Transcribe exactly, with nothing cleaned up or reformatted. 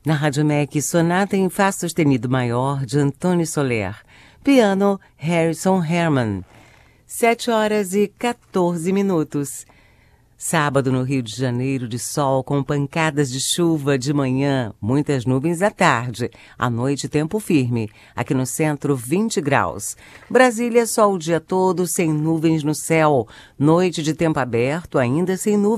Na Rádio M E C, Sonata em Fá sustenido maior, de Antônio Soler. Piano, Harrison Herman. Sete horas e quatorze minutos. Sábado no Rio de Janeiro, de sol com pancadas de chuva de manhã, muitas nuvens à tarde. À noite, tempo firme. Aqui no centro, vinte graus. Brasília, sol o dia todo, sem nuvens no céu. Noite de tempo aberto, ainda sem nuvens.